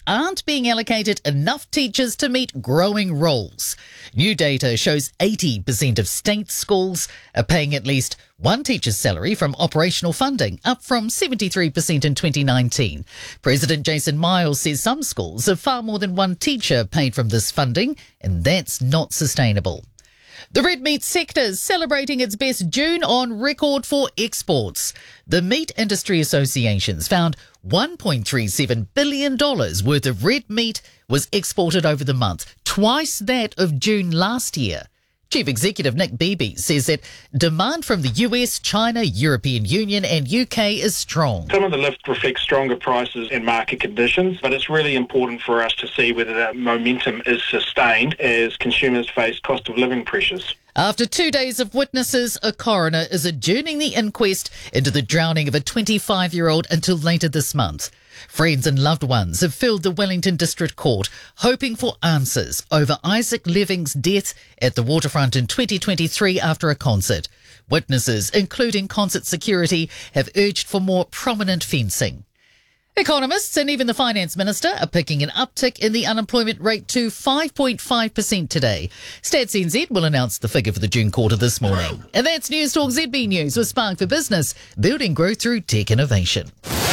aren't being allocated enough teachers to meet growing roles. New data shows 80% of state schools are paying at least one teacher's salary from operational funding, up from 73% in 2019. President Jason Miles says some schools have far more than one teacher paid from this funding, and that's not sustainable. The red meat sector is celebrating its best June on record for exports. The Meat Industry Associations found $1.37 billion worth of red meat was exported over the month, twice that of June last year. Chief Executive Nick Beebe says that demand from the US, China, European Union and UK is strong. Some of the lift reflects stronger prices and market conditions, but it's really important for us to see whether that momentum is sustained as consumers face cost of living pressures. After 2 days of witnesses, a coroner is adjourning the inquest into the drowning of a 25-year-old until later this month. Friends and loved ones have filled the Wellington District Court, hoping for answers over Isaac Leving's death at the waterfront in 2023 after a concert. Witnesses, including concert security, have urged for more prominent fencing. Economists and even the Finance Minister are picking an uptick in the unemployment rate to 5.5% today. Stats NZ will announce the figure for the June quarter this morning. And that's News Talk ZB News with Spark for Business, building growth through tech innovation.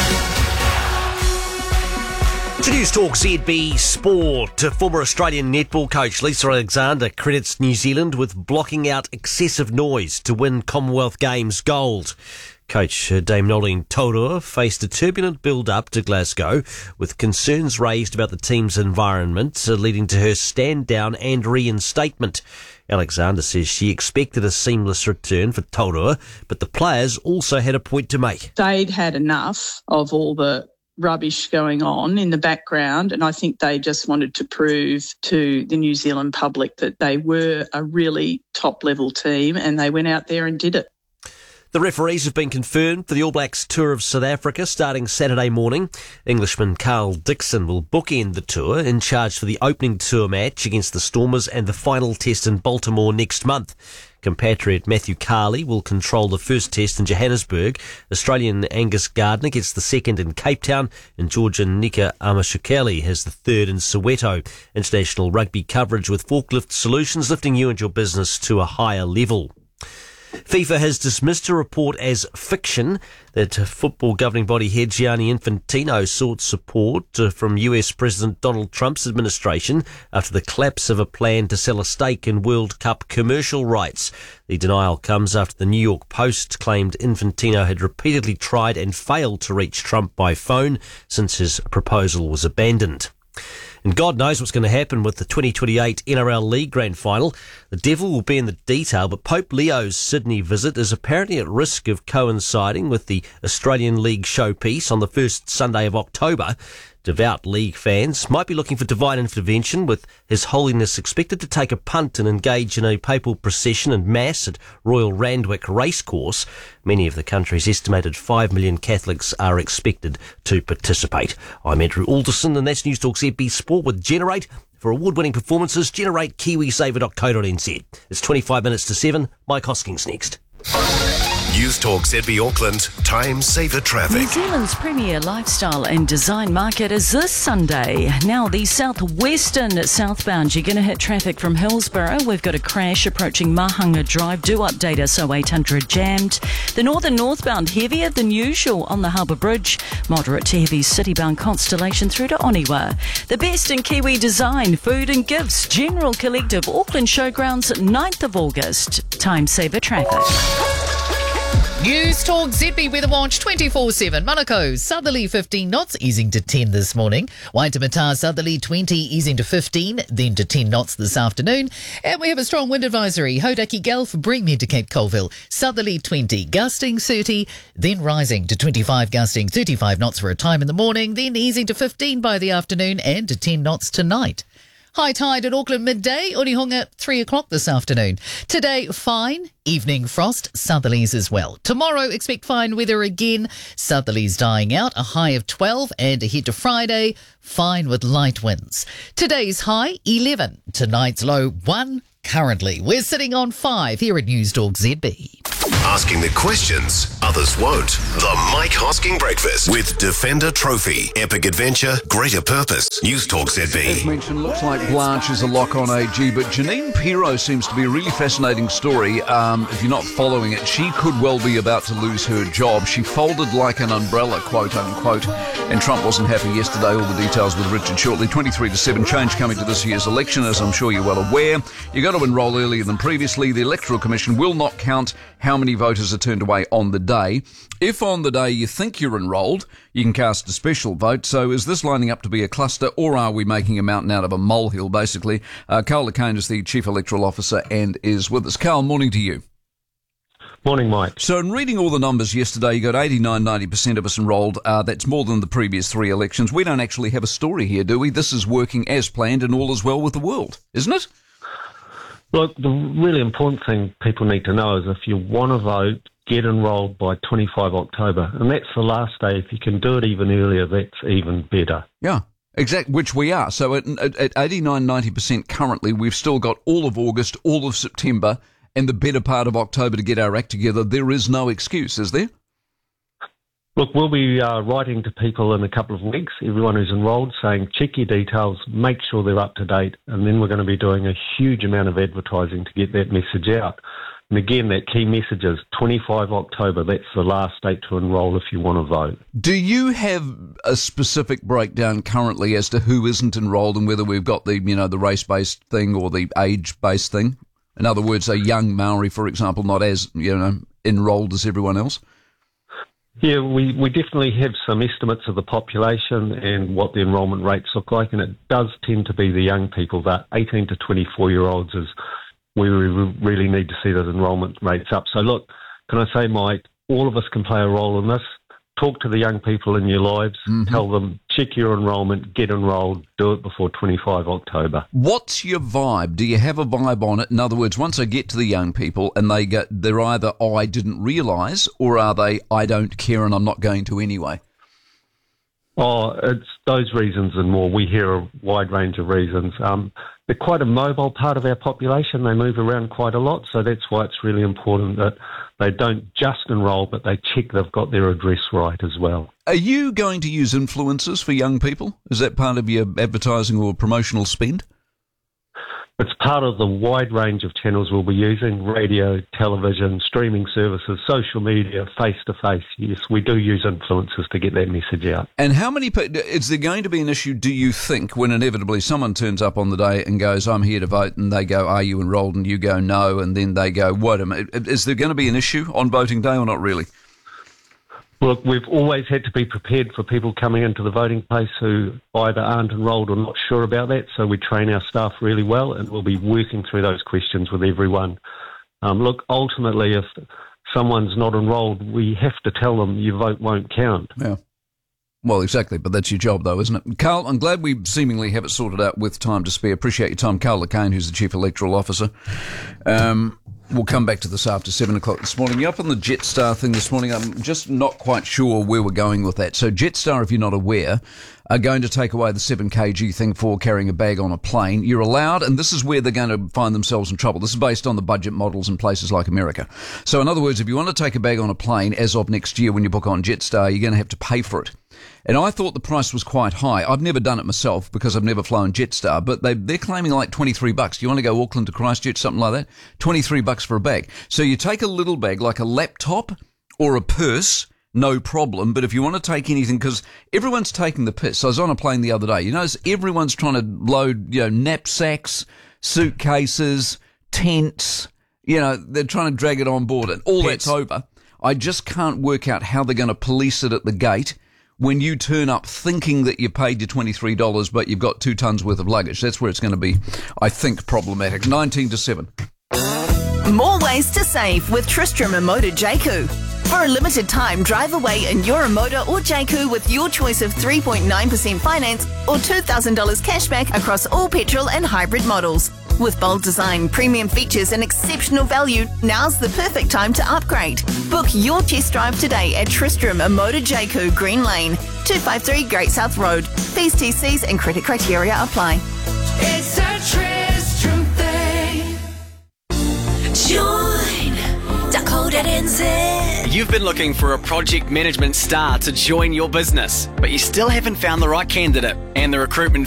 To News Talk ZB Sport, former Australian netball coach Lisa Alexander credits New Zealand with blocking out excessive noise to win Commonwealth Games gold. Coach Dame Nolene Taurua faced a turbulent build-up to Glasgow with concerns raised about the team's environment, leading to her stand-down and reinstatement. Alexander says she expected a seamless return for Taurua, but the players also had a point to make. They'd had enough of all the rubbish going on in the background, and I think they just wanted to prove to the New Zealand public that they were a really top-level team, and they went out there and did it. The referees have been confirmed for the All Blacks tour of South Africa starting Saturday morning. Englishman Carl Dixon will bookend the tour, in charge for the opening tour match against the Stormers and the final test in Baltimore next month. Compatriot Matthew Carley will control the first test in Johannesburg. Australian Angus Gardner gets the second in Cape Town, and Georgian Nika Amashukeli has the third in Soweto. International rugby coverage with Forklift Solutions, lifting you and your business to a higher level. FIFA has dismissed a report as fiction that football governing body head Gianni Infantino sought support from US President Donald Trump's administration after the collapse of a plan to sell a stake in World Cup commercial rights. The denial comes after the New York Post claimed Infantino had repeatedly tried and failed to reach Trump by phone since his proposal was abandoned. And God knows what's going to happen with the 2028 NRL League Grand Final. The devil will be in the detail, but Pope Leo's Sydney visit is apparently at risk of coinciding with the Australian League showpiece on the first Sunday of October. Devout league fans might be looking for divine intervention, with His Holiness expected to take a punt and engage in a papal procession and mass at Royal Randwick Racecourse. Many of the country's estimated 5 million Catholics are expected to participate. I'm Andrew Alderson, and that's News Talk ZB Sport with Generate. For award-winning performances, generate kiwisaver.co.nz. It's 25 minutes to 7. Mike Hoskins next. News Talk ZB Auckland, Time Saver Traffic. New Zealand's premier lifestyle and design market is this Sunday. Now, the southwestern southbound, you're going to hit traffic from Hillsborough. We've got a crash approaching Mahunga Drive. Do update us, so 800 jammed. The northern northbound, heavier than usual on the Harbour Bridge. Moderate to heavy citybound Constellation through to Oniwa. The best in Kiwi design, food and gifts. General Collective, Auckland Showgrounds, 9th of August. Time Saver Traffic. News Talk ZB Weather Watch 24/7. Manukau, southerly 15 knots, easing to 10 this morning. Waitemata, southerly 20, easing to 15, then to 10 knots this afternoon. And we have a strong wind advisory. Hodaki Gulf, Breamhead to Cape Colville, southerly 20, gusting 30, then rising to 25, gusting 35 knots for a time in the morning, then easing to 15 by the afternoon and to 10 knots tonight. High tide at Auckland midday, Onehunga 3 o'clock this afternoon. Today, fine, evening frost, southerlies as well. Tomorrow, expect fine weather again, southerlies dying out, a high of 12, and ahead to Friday, fine with light winds. Today's high, 11, tonight's low, 1 currently. We're sitting on 5 here at News Talk ZB. Asking the questions others won't. The Mike Hosking Breakfast with Defender Trophy. Epic adventure, greater purpose. News Talk As ZB. mentioned, looks like Blanche is a lock on AG, but Janine Pirro seems to be a really fascinating story. If you're not following it, she could well be about to lose her job. She folded like an umbrella, quote unquote, and Trump wasn't happy yesterday. All the details with Richard shortly. 23-7 change coming to this year's election, as I'm sure you're well aware. You got to enrol earlier than previously. The Electoral Commission will not count how many voters are turned away on the day. If on the day you think you're enrolled, you can cast a special vote. So is this lining up to be a cluster, or are we making a mountain out of a molehill, basically? Carl Lacane is the Chief Electoral Officer and is with us. Carl, morning to you. Morning, Mike. So in reading all the numbers yesterday, you got 89-90% of us enrolled. That's more than the previous three elections. We don't actually have a story here, do we? This is working as planned and all is well with the world, isn't it? Look, the really important thing people need to know is if you want to vote, get enrolled by 25 October. And that's the last day. If you can do it even earlier, that's even better. Yeah, exactly, which we are. So at 89-90% currently, we've still got all of August, all of September, and the better part of October to get our act together. There is no excuse, is there? Look, we'll be writing to people in a couple of weeks, everyone who's enrolled, saying check your details, make sure they're up to date, and then we're going to be doing a huge amount of advertising to get that message out. And again, that key message is 25 October. That's the last date to enrol if you want to vote. Do you have a specific breakdown currently as to who isn't enrolled and whether we've got the, the race-based thing or the age-based thing? In other words, a young Maori, for example, not as, enrolled as everyone else? Yeah, we definitely have some estimates of the population and what the enrolment rates look like, and it does tend to be the young people, that 18 to 24-year-olds is where we really need to see those enrolment rates up. So look, can I say, Mike, all of us can play a role in this. Talk to the young people in your lives, tell them, check your enrolment, get enrolled, do it before 25 October. What's your vibe? Do you have a vibe on it? In other words, once I get to the young people and they're either, oh, I didn't realise, or are they, I don't care and I'm not going to anyway? Oh, it's those reasons and more. We hear a wide range of reasons. They're quite a mobile part of our population. They move around quite a lot, so that's why it's really important that they don't just enrol, but they check they've got their address right as well. Are you going to use influencers for young people? Is that part of your advertising or promotional spend? It's part of the wide range of channels we'll be using: radio, television, streaming services, social media, face-to-face. Yes, we do use influencers to get that message out. And how many is there going to be an issue, do you think, when inevitably someone turns up on the day and goes, I'm here to vote, and they go, are you enrolled? And you go, no, and then they go, wait a minute. Is there going to be an issue on voting day or not really? Look, we've always had to be prepared for people coming into the voting place who either aren't enrolled or not sure about that, so we train our staff really well, and we'll be working through those questions with everyone. Look, ultimately, if someone's not enrolled, we have to tell them your vote won't count. Yeah. Well, exactly, but that's your job, though, isn't it? Carl, I'm glad we seemingly have it sorted out with time to spare. Appreciate your time. Carl Lacane, who's the Chief Electoral Officer. We'll come back to this after 7 o'clock this morning. You're up on the Jetstar thing this morning. I'm just not quite sure where we're going with that. So Jetstar, if you're not aware, are going to take away the 7 kg thing for carrying a bag on a plane. You're allowed, and this is where they're going to find themselves in trouble. This is based on the budget models in places like America. So in other words, if you want to take a bag on a plane as of next year when you book on Jetstar, you're going to have to pay for it. And I thought the price was quite high. I've never done it myself because I've never flown Jetstar, but they're claiming like $23. Do you want to go Auckland to Christchurch, something like that? $23 for a bag. So you take a little bag like a laptop or a purse, no problem. But if you want to take anything, because everyone's taking the piss. I was on a plane the other day. You notice everyone's trying to load, knapsacks, suitcases, tents. They're trying to drag it on board, and all that's over. I just can't work out how they're going to police it at the gate when you turn up thinking that you paid your $23, but you've got 2 tons worth of luggage. That's where it's going to be, I think, problematic. 19-7. More ways to save with Tristram and Motor Jaku. For a limited time, drive away in your Motor or Jaku with your choice of 3.9% finance or $2,000 cashback across all petrol and hybrid models. With bold design, premium features and exceptional value, now's the perfect time to upgrade. Book your test drive today at Tristram and Motor Jaku, Green Lane, 253 Great South Road. Fees, TCs and credit criteria apply. It's a Tristram thing. Join Dakota NZ. You've been looking for a project management star to join your business, but you still haven't found the right candidate, and the recruitment